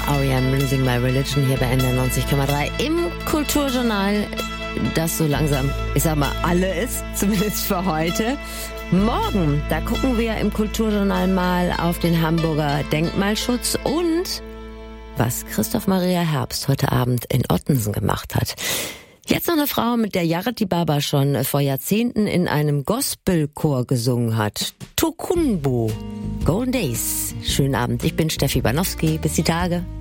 R.E.M. Losing My Religion hier bei NDR 90,3 im Kulturjournal, das so langsam, ich sag mal, alle ist, zumindest für heute. Morgen, da gucken wir im Kulturjournal mal auf den Hamburger Denkmalschutz und was Christoph Maria Herbst heute Abend in Ottensen gemacht hat. Jetzt noch eine Frau, mit der Yarati Baba schon vor Jahrzehnten in einem Gospelchor gesungen hat. Tokunbo. Golden Days. Schönen Abend, ich bin Steffi Banowski. Bis die Tage.